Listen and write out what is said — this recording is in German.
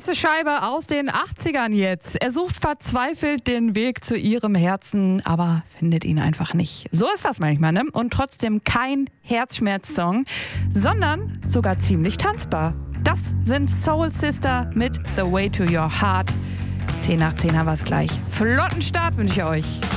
Heiße Scheibe aus den 80ern jetzt. Er sucht verzweifelt den Weg zu ihrem Herzen, aber findet ihn einfach nicht. So ist das manchmal, ne? Und trotzdem kein Herzschmerz-Song, sondern sogar ziemlich tanzbar. Das sind Soul Sister mit The Way to Your Heart. 10 nach 10 haben wir es gleich. Flotten Start wünsche ich euch.